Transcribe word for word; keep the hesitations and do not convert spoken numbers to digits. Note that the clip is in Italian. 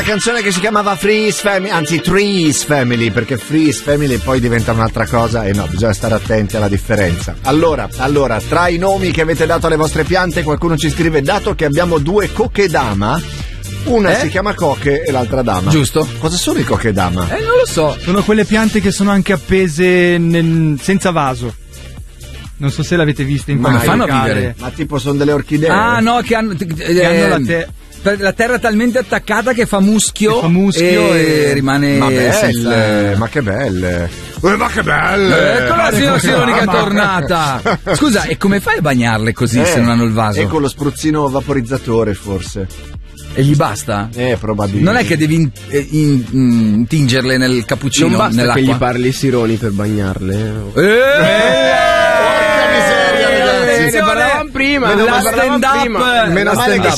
Canzone che si chiamava Freeze Family, anzi Trees Family, perché Freeze Family poi diventa un'altra cosa e no, bisogna stare attenti alla differenza. Allora, allora, tra i nomi che avete dato alle vostre piante, qualcuno ci scrive: dato che abbiamo due cochedama, una eh? si chiama coche e l'altra dama. Giusto. Cosa sono i cochedama? Eh, non lo so. Sono quelle piante che sono anche appese nel... senza vaso. Non so se l'avete vista in come fanno locale. a vivere? Ma tipo sono delle orchidee? Ah no, che hanno, che eh, hanno la te... la terra talmente attaccata che fa muschio, che fa muschio e, e rimane ma belle, senza... ma che belle, eh, ma che belle. Eccola la signora Sironi che è tornata. Scusa, e come fai a bagnarle così eh, se non hanno il vaso? E con lo spruzzino vaporizzatore forse. E gli basta? Eh, probabilmente. Non è che devi in, in, in, tingerle nel cappuccino, non basta nell'acqua. che gli parli Sironi per bagnarle. Eh, eh, porca miseria, ragazzi. Ne parlavamo prima. La ne stand up, prima. Meno la male stand che up.